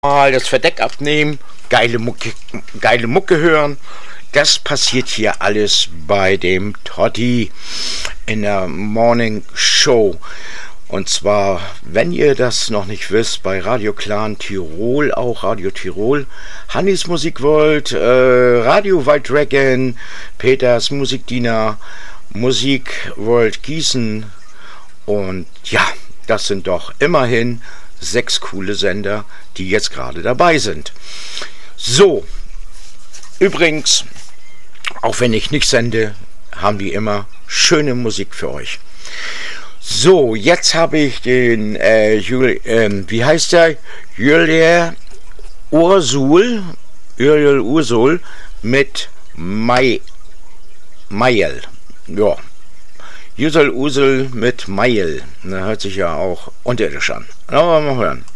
mal das Verdeck abnehmen, geile Mucke hören. Das passiert hier alles bei dem Totti in der Morning Show. Und zwar, wenn ihr das noch nicht wisst, bei Radio Clan Tirol, auch Radio Tirol, Hannis Musikworld, Radio Wild Dragon, Peters Musikdiener, Musikworld Gießen. Und ja, das sind doch immerhin 6 coole Sender, die jetzt gerade dabei sind. So, übrigens, auch wenn ich nicht sende, haben die immer schöne Musik für euch. So, jetzt habe ich den, wie heißt der? Uriel Ursul mit Mayel. Ja, Uriel Ursul mit Mayel. Da hört sich ja auch unterirdisch an. Aber mal hören.